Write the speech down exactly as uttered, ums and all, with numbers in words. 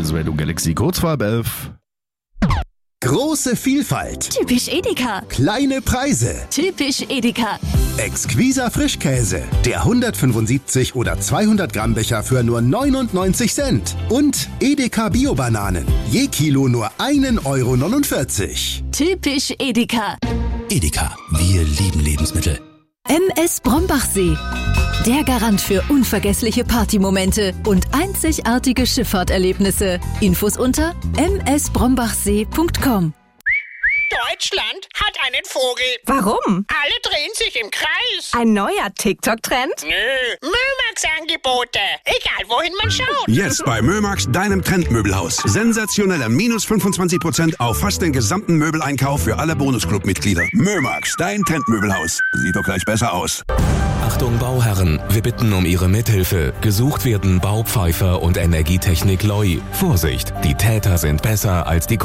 Verkehrsmeldung Galaxy kurz vor halb elf. Große Vielfalt. Typisch Edeka. Kleine Preise. Typisch Edeka. Exquiser Frischkäse. Der hundertfünfundsiebzig oder zweihundert Gramm Becher für nur neunundneunzig Cent. Und Edeka Bio-Bananen. Je Kilo nur ein Euro neunundvierzig. Typisch Edeka. Edeka, wir lieben Lebensmittel. M S Brombachsee. Der Garant für unvergessliche Partymomente und einzigartige Schifffahrterlebnisse. Infos unter m s brombachsee punkt com. Deutschland hat einen Vogel. Warum? Alle drehen sich im Kreis. Ein neuer TikTok-Trend? Nö, Mömax-Angebote. Egal, wohin man schaut. Jetzt bei Mömax, deinem Trendmöbelhaus. Sensationelle minus fünfundzwanzig Prozent auf fast den gesamten Möbeleinkauf für alle Bonusclub-Mitglieder. Mömax, dein Trendmöbelhaus. Sieht doch gleich besser aus. Achtung Bauherren, wir bitten um Ihre Mithilfe. Gesucht werden Baupfeifer und Energietechnik Loi. Vorsicht, die Täter sind besser als die